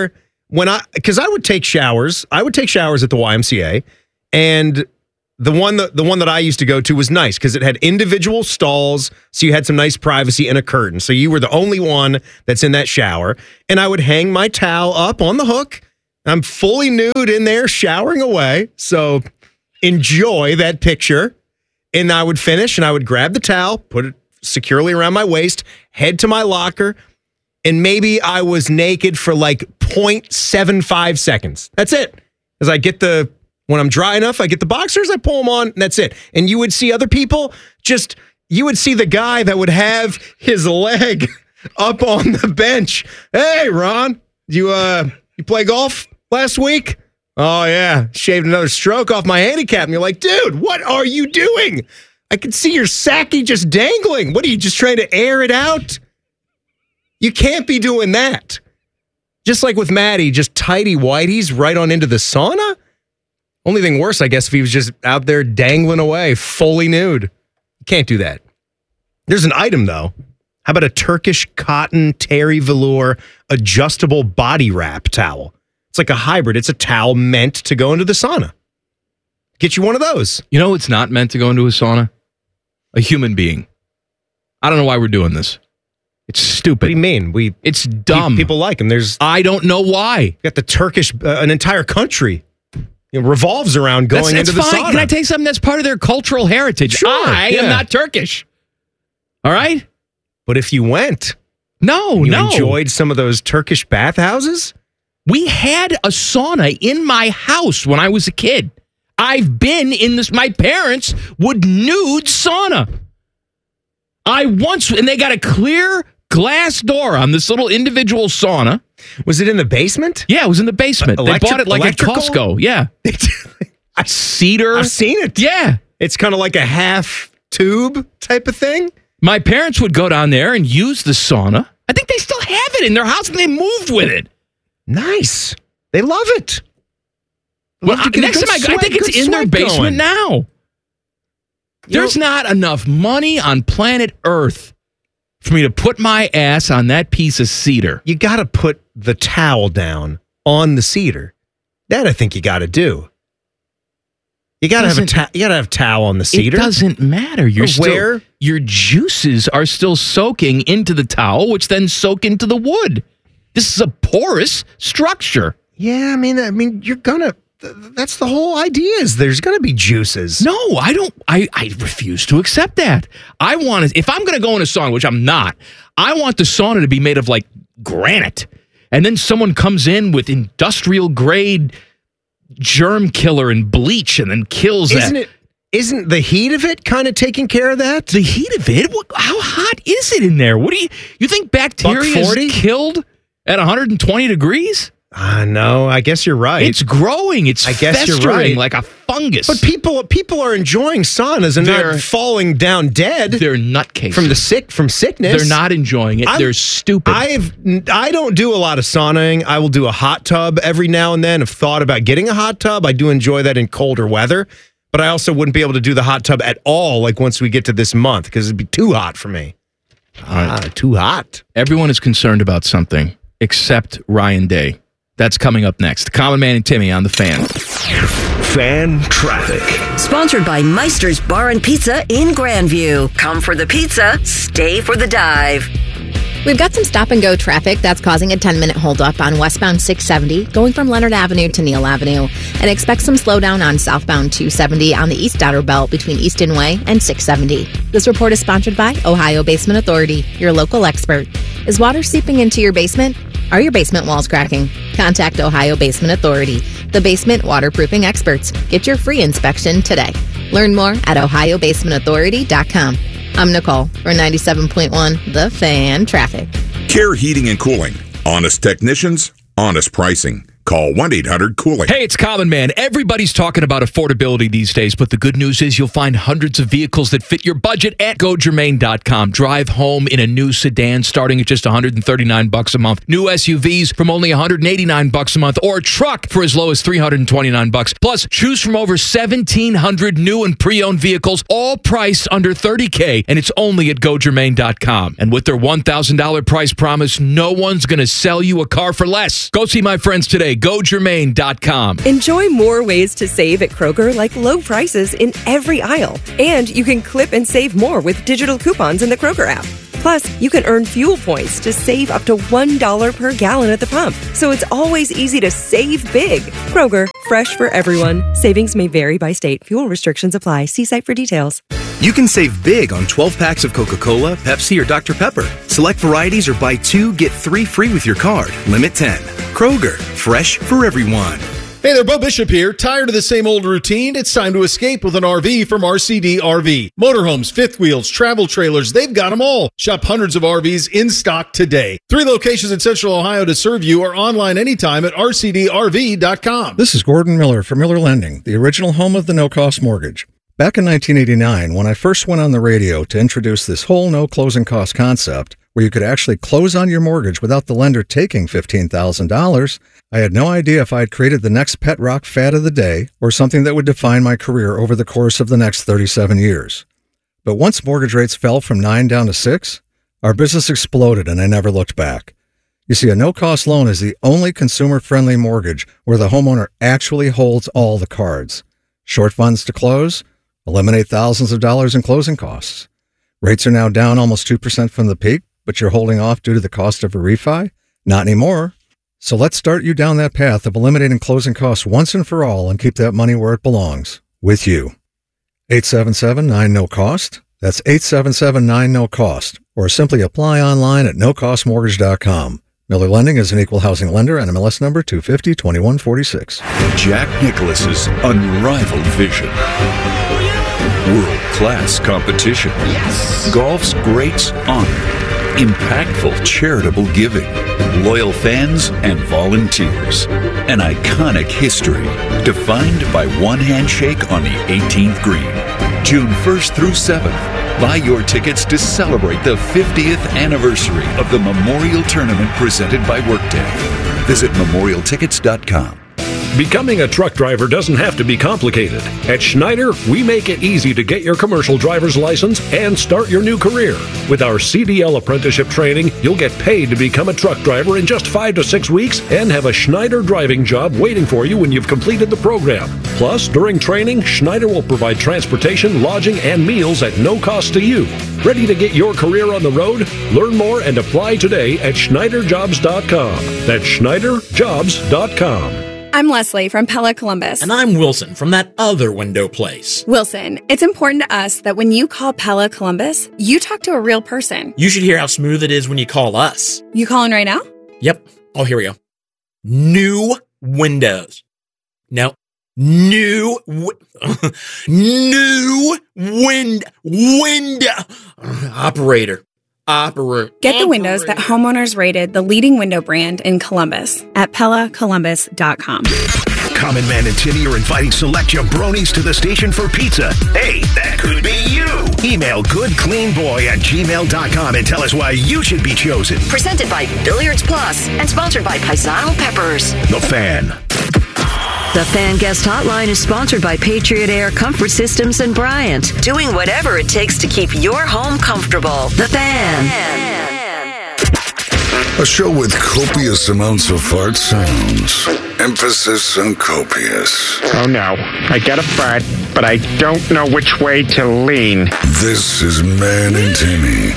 because I would take showers at the YMCA, and the one that I used to go to was nice because it had individual stalls, so you had some nice privacy and a curtain. So you were the only one that's in that shower, and I would hang my towel up on the hook. I'm fully nude in there showering away, so enjoy that picture. And I would finish, and I would grab the towel, put it securely around my waist, head to my locker, and maybe I was naked for like 0.75 seconds. That's it. As I get when I'm dry enough, I get the boxers, I pull them on, and that's it. And you would see other people you would see the guy that would have his leg up on the bench. Hey, Ron, you play golf last week? Oh, yeah. Shaved another stroke off my handicap. And you're like, dude, what are you doing? I can see your sacky just dangling. What are you, just trying to air it out? You can't be doing that. Just like with Maddie, just tighty whities right on into the sauna. Only thing worse, I guess, if he was just out there dangling away, fully nude. You can't do that. There's an item, though. How about a Turkish cotton terry velour adjustable body wrap towel? It's like a hybrid. It's a towel meant to go into the sauna. Get you one of those. You know it's not meant to go into a sauna? A human being. I don't know why we're doing this. It's stupid. What do you mean? It's dumb. People like them. I don't know why. You got the Turkish, an entire country. It revolves around going into the sauna. Can I tell you something? That's part of their cultural heritage. Sure, I am not Turkish. All right? But if you went, you enjoyed some of those Turkish bathhouses? We had a sauna in my house when I was a kid. I've been in this. My parents would nude sauna. And they got a clear glass door on this little individual sauna. Was it in the basement? Yeah, it was in the basement. They bought it like at Costco. Yeah. Cedar. I've seen it. Yeah. It's kind of like a half tube type of thing. My parents would go down there and use the sauna. I think they still have it in their house and they moved with it. Nice. They love it. Well, next time I think it's in their basement now. There's not enough money on planet Earth for me to put my ass on that piece of cedar. You got to put the towel down on the cedar. That I think you got to do. You got to have towel on the cedar. It doesn't matter. Your juices are still soaking into the towel, which then soak into the wood. This is a porous structure. Yeah, I mean, you're gonna. That's the whole idea. Is there's gonna be juices? No, I don't. I refuse to accept that. I want to. If I'm gonna go in a sauna, which I'm not, I want the sauna to be made of like granite, and then someone comes in with industrial grade germ killer and bleach, and then kills that. Isn't the heat of it kind of taking care of that? The heat of it? How hot is it in there? What do you think bacteria is killed at 120 degrees? No, I guess you're right. It's growing. It's festering like a fungus. But people are enjoying saunas and they're not falling down dead. They're nutcases from sickness. They're not enjoying it. They're stupid. I don't do a lot of sauning. I will do a hot tub every now and then. I've thought about getting a hot tub. I do enjoy that in colder weather. But I also wouldn't be able to do the hot tub at all, like once we get to this month, because it'd be too hot for me. Too hot. Everyone is concerned about something except Ryan Day. That's coming up next. Common Man and Timmy on the Fan. Fan traffic. Sponsored by Meister's Bar and Pizza in Grandview. Come for the pizza, stay for the dive. We've got some stop-and-go traffic that's causing a 10-minute holdup on westbound 670, going from Leonard Avenue to Neal Avenue. And expect some slowdown on southbound 270 on the East Outer Belt between Easton Way and 670. This report is sponsored by Ohio Basement Authority, your local expert. Is water seeping into your basement? Are your basement walls cracking? Contact Ohio Basement Authority, the basement waterproofing experts. Get your free inspection today. Learn more at ohiobasementauthority.com. I'm Nicole for 97.1 The Fan Traffic. Care Heating and Cooling. Honest technicians, honest pricing. Call 1-800-COOLING. Hey, it's Common Man. Everybody's talking about affordability these days, but the good news is you'll find hundreds of vehicles that fit your budget at GoGermain.com. Drive home in a new sedan starting at just $139 a month. New SUVs from only $189 a month, or a truck for as low as $329. Plus, choose from over 1,700 new and pre-owned vehicles, all priced under $30K, and it's only at GoGermain.com. And with their $1,000 price promise, no one's going to sell you a car for less. Go see my friends today. GoGermain.com. Enjoy more ways to save at Kroger, like low prices in every aisle. And you can clip and save more with digital coupons in the Kroger app. Plus, you can earn fuel points to save up to $1 per gallon at the pump. So it's always easy to save big. Kroger, fresh for everyone. Savings may vary by state. Fuel restrictions apply. See site for details. You can save big on 12 packs of Coca-Cola, Pepsi, or Dr. Pepper. Select varieties or buy 2, get 3 free with your card. Limit 10. Kroger, fresh for everyone. Hey there, Bo Bishop here. Tired of the same old routine? It's time to escape with an RV from RCD RV. Motorhomes, fifth wheels, travel trailers, they've got them all. Shop hundreds of RVs in stock today. 3 locations in Central Ohio to serve you, or online anytime at rcdrv.com. This is Gordon Miller from Miller Lending, the original home of the no-cost mortgage. Back in 1989, when I first went on the radio to introduce this whole no closing cost concept, where you could actually close on your mortgage without the lender taking $15,000, I had no idea if I had created the next pet rock fad of the day or something that would define my career over the course of the next 37 years. But once mortgage rates fell from 9 down to 6, our business exploded and I never looked back. You see, a no-cost loan is the only consumer-friendly mortgage where the homeowner actually holds all the cards. Short funds to close, eliminate thousands of dollars in closing costs. Rates are now down almost 2% from the peak, but you're holding off due to the cost of a refi? Not anymore. So let's start you down that path of eliminating closing costs once and for all and keep that money where it belongs, with you. 877-9-NO-COST. That's 877-9-NO-COST. Or simply apply online at nocostmortgage.com. Miller Lending is an equal housing lender and MLS number 250-2146. Jack Nicklaus's unrivaled vision. World-class competition. Yes. Golf's greats honor. Impactful charitable giving, loyal fans and volunteers, an iconic history defined by one handshake on the 18th green. June 1st through 7th, buy your tickets to celebrate the 50th anniversary of the Memorial Tournament presented by Workday. Visit memorialtickets.com. Becoming a truck driver doesn't have to be complicated. At Schneider, we make it easy to get your commercial driver's license and start your new career. With our CDL apprenticeship training, you'll get paid to become a truck driver in just 5 to 6 weeks and have a Schneider driving job waiting for you when you've completed the program. Plus, during training, Schneider will provide transportation, lodging, and meals at no cost to you. Ready to get your career on the road? Learn more and apply today at SchneiderJobs.com. That's SchneiderJobs.com. I'm Leslie from Pella Columbus. And I'm Wilson from that other window place. Wilson, it's important to us that when you call Pella Columbus, you talk to a real person. You should hear how smooth it is when you call us. You calling right now? Yep. Oh, here we go. New windows. No. New window. Operator. Get the windows that homeowners rated the leading window brand in Columbus at PellaColumbus.com. Common Man and Timmy are inviting select jabronis to the station for pizza. Hey, that could be you. Email goodcleanboy@gmail.com and tell us why you should be chosen. Presented by Billiards Plus and sponsored by Paisano Peppers. The Fan. The Fan Guest Hotline is sponsored by Patriot Air Comfort Systems and Bryant, doing whatever it takes to keep your home comfortable. The Fan. A show with copious amounts of fart sounds. Emphasis on copious. Oh no, I got a fart, but I don't know which way to lean. This is Man and Timmy.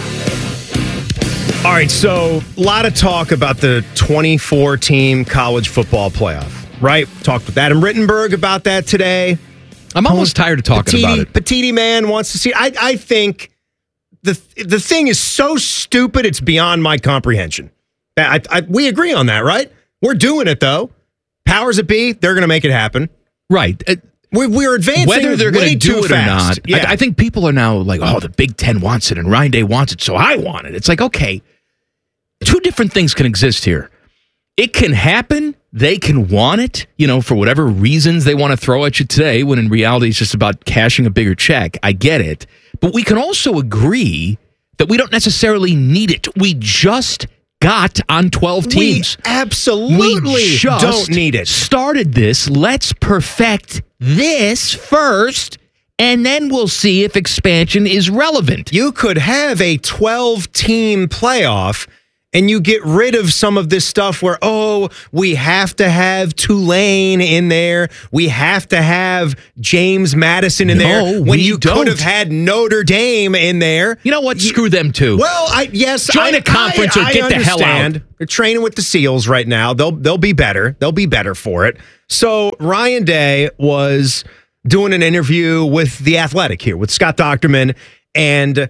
All right, so a lot of talk about the 24-team college football playoff, right? Talked with Adam Rittenberg about that today. I'm almost tired of talking about it. Petiti man wants to see. I think the thing is so stupid, it's beyond my comprehension. We agree on that, right? We're doing it, though. Powers that be, they're going to make it happen. Right. We're advancing whether they're going to do it or not. Yeah. I think people are now like, oh, the Big Ten wants it and Ryan Day wants it, so I want it. It's like, okay, two different things can exist here. It can happen. They can want it, for whatever reasons they want to throw at you today, when in reality it's just about cashing a bigger check. I get it. But we can also agree that we don't necessarily need it. We just got on 12 teams. We absolutely don't need it. Started this. Let's perfect this first, and then we'll see if expansion is relevant. You could have a 12-team playoff, and you get rid of some of this stuff where, we have to have Tulane in there. We have to have James Madison in there. When you could have had Notre Dame in there. You know what? Screw them too. Well, join a conference or get the hell out. They're training with the SEALs right now. They'll be better. They'll be better for it. So Ryan Day was doing an interview with The Athletic here with Scott Docterman, and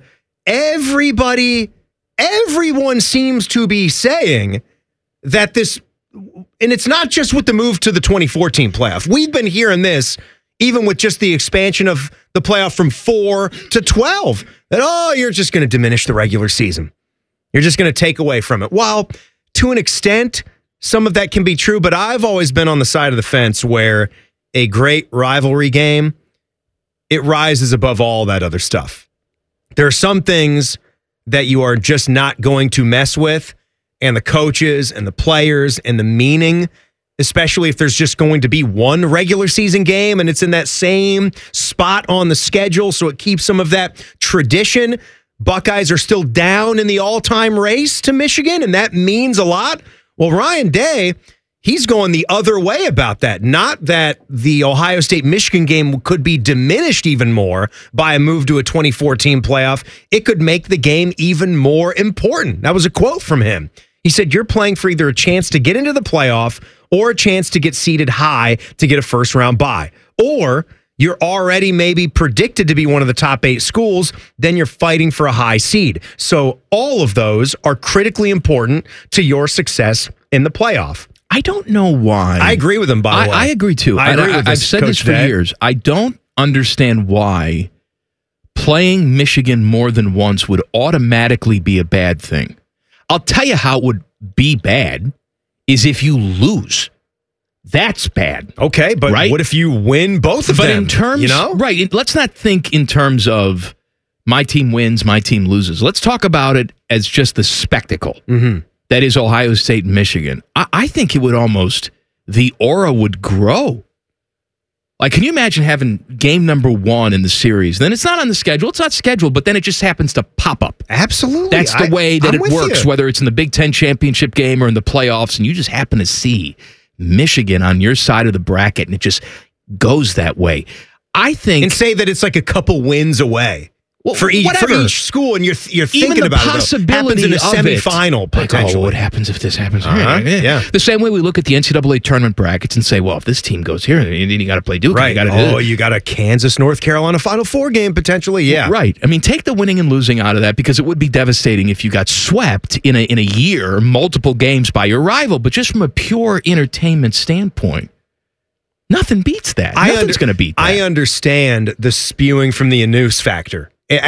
everyone seems to be saying that this, and it's not just with the move to the 2014 playoff. We've been hearing this even with just the expansion of the playoff from 4 to 12, that, you're just going to diminish the regular season. You're just going to take away from it. While to an extent, some of that can be true, but I've always been on the side of the fence where a great rivalry game, it rises above all that other stuff. There are some things that you are just not going to mess with, and the coaches and the players and the meaning, especially if there's just going to be one regular season game and it's in that same spot on the schedule, so it keeps some of that tradition. Buckeyes are still down in the all-time race to Michigan, and that means a lot. Well, Ryan Day, he's going the other way about that. Not that the Ohio State-Michigan game could be diminished even more by a move to a 2014 playoff. It could make the game even more important. That was a quote from him. He said, you're playing for either a chance to get into the playoff or a chance to get seeded high to get a first-round bye. Or you're already maybe predicted to be one of the top 8 schools, then you're fighting for a high seed. So all of those are critically important to your success in the playoff. I don't know why. I agree with him, by the way. I agree, too. I've said this for years. I don't understand why playing Michigan more than once would automatically be a bad thing. I'll tell you how it would be bad is if you lose. That's bad. Okay, but right? What if you win both of them? But in terms, right, let's not think in terms of my team wins, my team loses. Let's talk about it as just the spectacle. Mm-hmm. That is Ohio State and Michigan. I think it would almost, the aura would grow. Like, can you imagine having game number 1 in the series? Then it's not on the schedule. It's not scheduled, but then it just happens to pop up. Absolutely. That's the way that it works, whether it's in the Big Ten championship game or in the playoffs, and you just happen to see Michigan on your side of the bracket, and it just goes that way. I think... And say that it's like a couple wins away. Well, for each school, and you're thinking about possibility it. Happens in a semifinal, potentially. What happens if this happens? Yeah. The same way we look at the NCAA tournament brackets and say, well, if this team goes here, then you got to play Duke. Right. You got a Kansas, North Carolina Final Four game, potentially. Yeah. Right. I mean, take the winning and losing out of that, because it would be devastating if you got swept in a year, multiple games by your rival. But just from a pure entertainment standpoint, nothing beats that. Nothing's going to beat that. I understand the spewing from the Anus factor.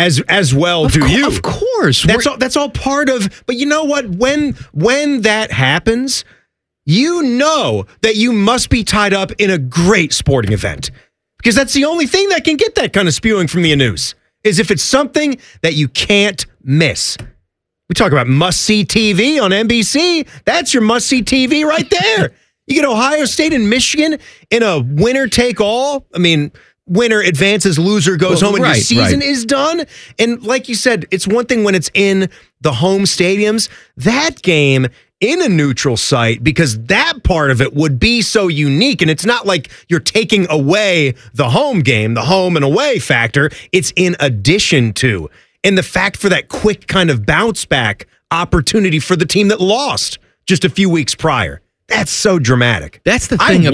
As well, you? Of course. That's all part of, but you know what? When that happens, you know that you must be tied up in a great sporting event. Because that's the only thing that can get that kind of spewing from the Anus, is if it's something that you can't miss. We talk about must-see TV on NBC. That's your must-see TV right there. You get Ohio State and Michigan in a winner-take-all. I mean... Winner advances, loser goes home, and your season is done. And like you said, it's one thing when it's in the home stadiums. That game in a neutral site, because that part of it would be so unique. And it's not like you're taking away the home game, the home and away factor. It's in addition to. And the fact for that quick kind of bounce back opportunity for the team that lost just a few weeks prior. That's so dramatic. That's the thing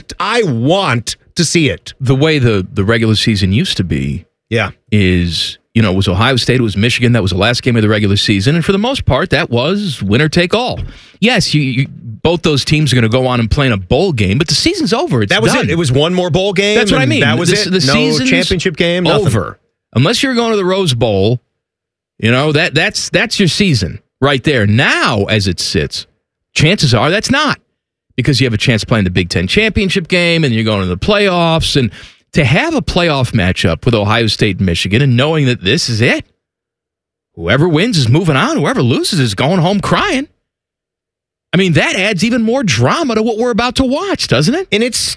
I want to see it. The way the regular season used to be is, it was Ohio State, it was Michigan, that was the last game of the regular season, and for the most part, that was winner take all. Yes, both those teams are going to go on and play in a bowl game, but the season's over. That was done. it. It was one more bowl game. That's what I mean. That was it. The no championship game, nothing. Over. Unless you're going to the Rose Bowl, that's your season right there. Now, as it sits, Chances are that's not, because you have a chance playing the Big Ten championship game and you're going to the playoffs. And to have a playoff matchup with Ohio State and Michigan and knowing that this is it, whoever wins is moving on, whoever loses is going home crying. I mean, that adds even more drama to what we're about to watch, doesn't it? And it's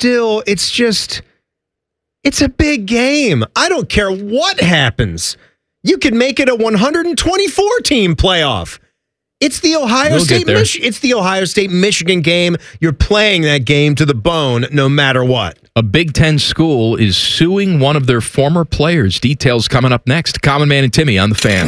a big game. I don't care what happens. You could make it a 124-team playoff. It's the Ohio State Michigan game. You're playing that game to the bone no matter what. A Big Ten school is suing one of their former players. Details coming up next. Common Man and Timmy on the Fan.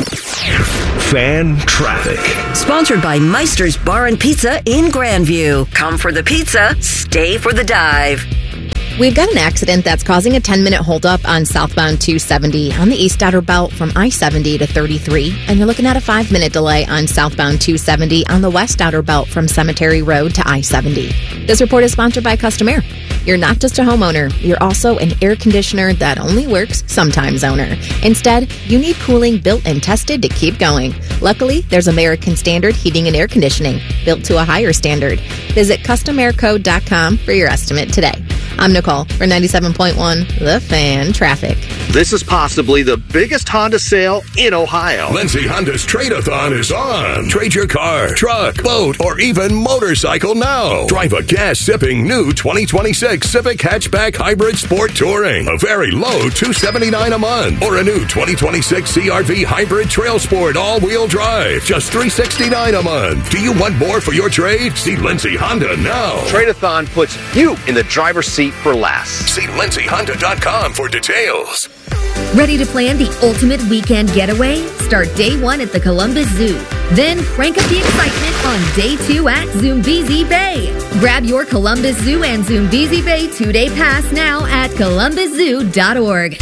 Fan traffic. Sponsored by Meister's Bar and Pizza in Grandview. Come for the pizza, stay for the dive. We've got an accident that's causing a 10-minute holdup on southbound 270 on the east outer belt from I-70 to 33, and you're looking at a 5-minute delay on southbound 270 on the west outer belt from Cemetery Road to I-70. This report is sponsored by Custom Air. You're not just a homeowner, you're also an air conditioner that only works sometimes owner. Instead, you need cooling built and tested to keep going. Luckily, there's American Standard Heating and Air Conditioning, built to a higher standard. Visit CustomAirCode.com for your estimate today. I'm Nicole for 97.1 The Fan Traffic. This is possibly the biggest Honda sale in Ohio. Lindsay Honda's Trade-A-Thon is on. Trade your car, truck, boat, or even motorcycle now. Drive a gas-sipping new 2026 Civic Hatchback Hybrid Sport Touring. A very low $279 a month. Or a new 2026 CR-V Hybrid Trail Sport all-wheel drive. Just $369 a month. Do you want more for your trade? See Lindsay Honda now. Trade-A-Thon puts you in the driver's seat for less. See lindsayhonda.com for details. Ready to plan the ultimate weekend getaway? Start day one at the Columbus Zoo. Then crank up the excitement on day two at Zoombezi Bay. Grab your Columbus Zoo and Zoombezi Bay 2-day pass now at columbuszoo.org.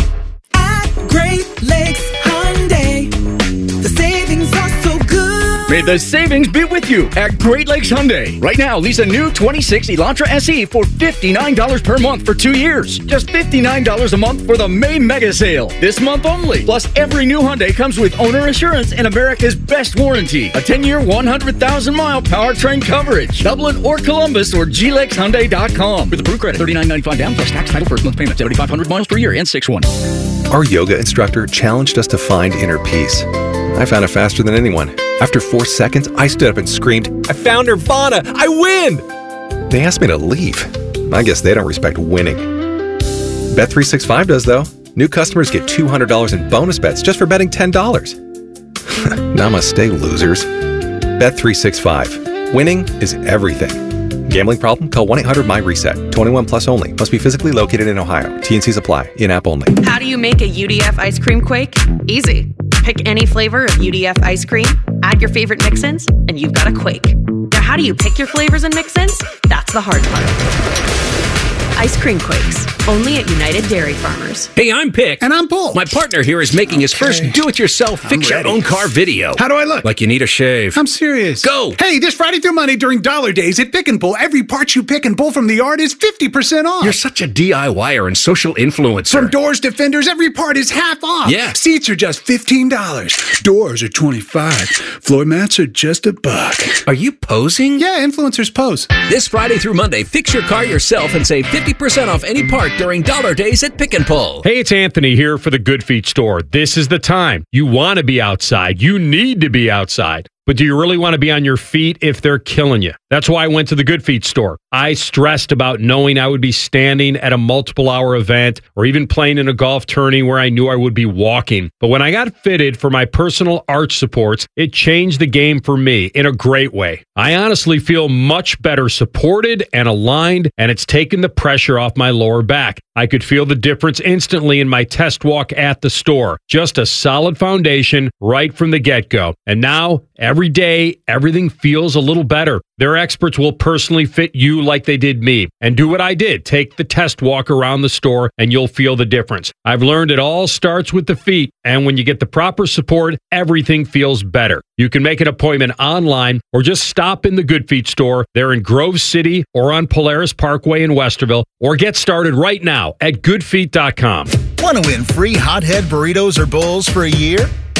At Great Lakes Hyundai, the savings are so good. May the savings be with you at Great Lakes Hyundai. Right now, lease a new 26 Elantra SE for $59 per month for 2 years. Just $59 a month for the May Mega Sale. This month only. Plus, every new Hyundai comes with owner assurance and America's best warranty. A 10-year, 100,000-mile powertrain coverage. Dublin or Columbus or glexhyundai.com. With approved credit, $39.95 down plus tax title first month payment. 7,500 miles per year and 6-1. Our yoga instructor challenged us to find inner peace. I found it faster than anyone. After 4 seconds, I stood up and screamed, I found Nirvana! I win! They asked me to leave. I guess they don't respect winning. Bet365 does, though. New customers get $200 in bonus bets just for betting $10. Namaste, losers. Bet365. Winning is everything. Gambling problem? Call 1-800-MY-RESET. 21 plus only. Must be physically located in Ohio. T&Cs apply. In-app only. How do you make a UDF ice cream quake? Easy. Pick any flavor of UDF ice cream, add your favorite mix-ins, and you've got a quake. Now, how do you pick your flavors and mix-ins? That's the hard part. Ice cream quakes, only at United Dairy Farmers. Hey, I'm Pick. And I'm Paul. My partner here is making his first do-it-yourself fix-your-own-car video. How do I look? Like you need a shave. I'm serious. Go! Hey, this Friday through Monday during Dollar Days at Pick and Pull, every part you pick and pull from the yard is 50% off. You're such a DIYer and social influencer. From doors to fenders, every part is half off. Yeah. Seats are just $15. Doors are $25. Floor mats are just $1. Are you posing? Yeah, influencers pose. This Friday through Monday, fix your car yourself and save 50% off any part during Dollar Days at Pick and Pull. Hey, it's Anthony here for the Good Feet store. This is the time. You want to be outside. You need to be outside. But do you really want to be on your feet if they're killing you? That's why I went to the Good Feet store. I stressed about knowing I would be standing at a multiple-hour event or even playing in a golf tourney where I knew I would be walking. But when I got fitted for my personal arch supports, it changed the game for me in a great way. I honestly feel much better supported and aligned, and it's taken the pressure off my lower back. I could feel the difference instantly in my test walk at the store. Just a solid foundation right from the get-go. And now, every day, everything feels a little better. Their experts will personally fit you like they did me. And do what I did. Take the test walk around the store and you'll feel the difference. I've learned it all starts with the feet. And when you get the proper support, everything feels better. You can make an appointment online or just stop in the Good Feet store. They're in Grove City or on Polaris Parkway in Westerville. Or get started right now at goodfeet.com. Want to win free hothead burritos or bowls for a year?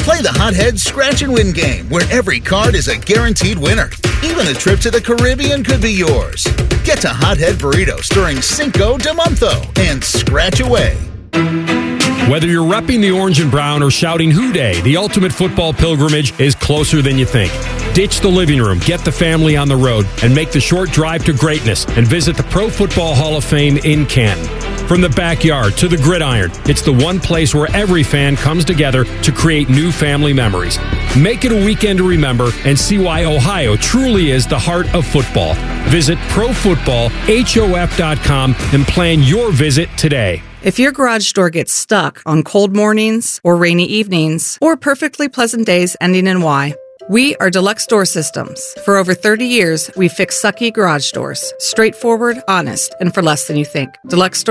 Play the Hothead Scratch and Win game, where every card is a guaranteed winner. Even a trip to the Caribbean could be yours. Get to Hothead Burritos during Cinco de Monto and scratch away. Whether you're repping the orange and brown or shouting Hooday, the ultimate football pilgrimage is closer than you think. Ditch the living room, get the family on the road, and make the short drive to greatness and visit the Pro Football Hall of Fame in Canton. From the backyard to the gridiron, it's the one place where every fan comes together to create new family memories. Make it a weekend to remember and see why Ohio truly is the heart of football. Visit ProFootballHof.com and plan your visit today. If your garage door gets stuck on cold mornings or rainy evenings or perfectly pleasant days ending in Y, we are Deluxe Door Systems. For over 30 years, we've fixed sucky garage doors. Straightforward, honest, and for less than you think. Deluxe